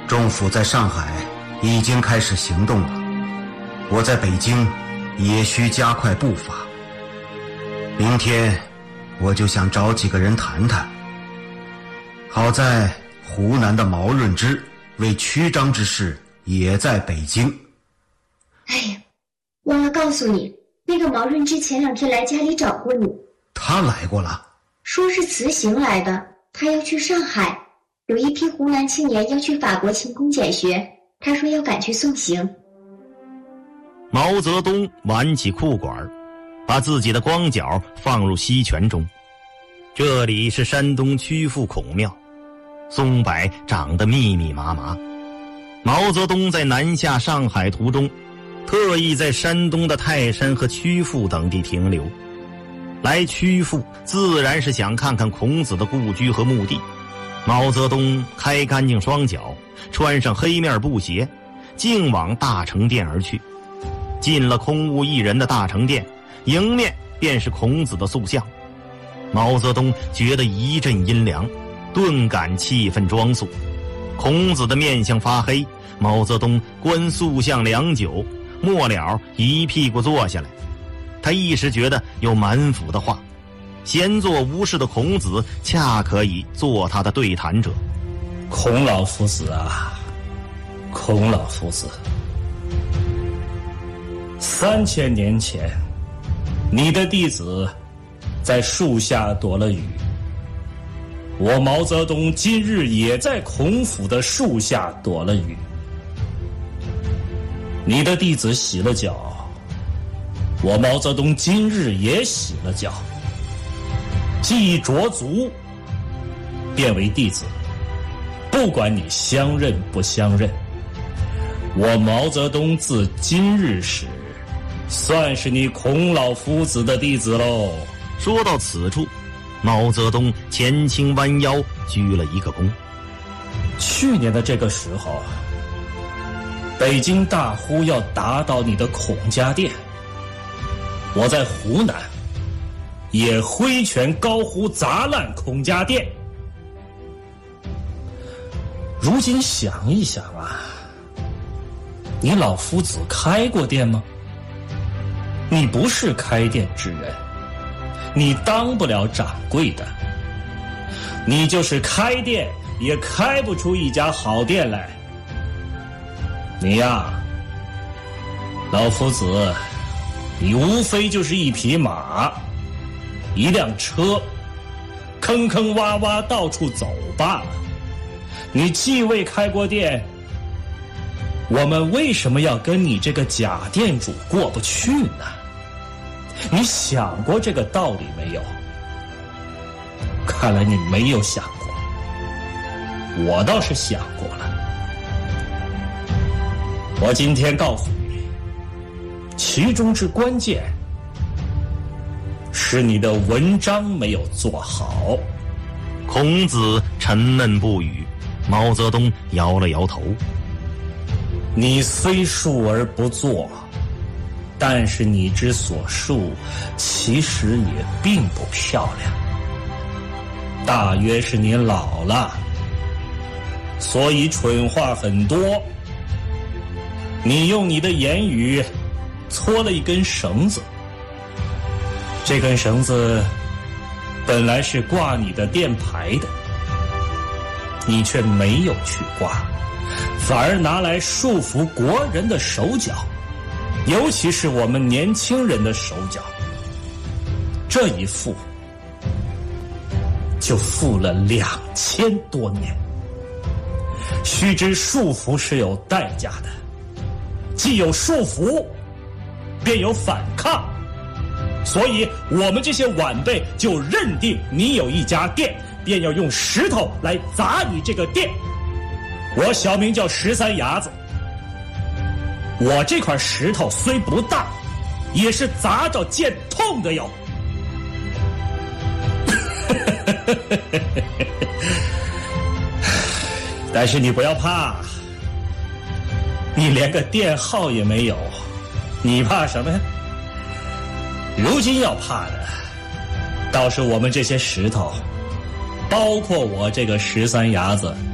政府在上海已经开始行动了，我在北京也需加快步伐。明天我就想找几个人谈谈。好在湖南的毛润之为曲张之事也在北京。 哎呀，忘了告诉你，那个毛润之前2天来家里找过你。 他来过了？ 说是辞行来的，他要去上海，有一批湖南青年要去法国勤工俭学，他说要赶去送行。 毛泽东挽起裤管，把自己的光脚放入溪泉中。这里是山东曲阜孔庙，松柏长得密密麻麻。毛泽东在南下上海途中，特意在山东的泰山和曲阜等地停留。来曲阜自然是想看看孔子的故居和墓地。毛泽东开干净双脚，穿上黑面布鞋，径往大成殿而去。进了空无一人的大成殿，迎面便是孔子的塑像。毛泽东觉得一阵阴凉，顿感气氛庄肃。孔子的面相发黑，毛泽东观塑像良久，末了一屁股坐下来。他一时觉得有满腹的话，闲坐无事的孔子恰可以做他的对谈者。 孔老夫子啊，孔老夫子，3000年前，你的弟子在树下躲了雨，我毛泽东今日也在孔府的树下躲了雨。你的弟子洗了脚，我毛泽东今日也洗了脚。既着足，便为弟子，不管你相认不相认，我毛泽东自今日始算是你孔老夫子的弟子喽。 说到此处，毛泽东前倾弯腰，鞠了一个躬。 去年的这个时候，北京大呼要打倒你的孔家店，我在湖南也挥拳高呼砸烂孔家店。如今想一想啊，你老夫子开过店吗？你不是开店之人，你当不了掌柜的，你就是开店也开不出一家好店来。你呀，老夫子，你无非就是一匹马，一辆车，坑坑洼洼到处走罢了。你既未开过店，我们为什么要跟你这个假店主过不去呢？你想过这个道理没有？看来你没有想过，我倒是想过了。我今天告诉你，其中之关键是你的文章没有做好。 孔子沉闷不语，毛泽东摇了摇头。 你虽述而不作，但是你之所述其实也并不漂亮。大约是你老了，所以蠢话很多。你用你的言语搓了一根绳子，这根绳子本来是挂你的店牌的，你却没有去挂，反而拿来束缚国人的手脚，尤其是我们年轻人的手脚。这一缚就缚了2000多年。须知束缚是有代价的，既有束缚，便有反抗。所以我们这些晚辈就认定你有一家店，便要用石头来砸你这个店。我小名叫13牙子，我这块石头虽不大，也是砸着见痛的哟。但是你不要怕，你连个店号也没有，你怕什么呀？如今要怕的倒是我们这些石头，包括我这个13牙子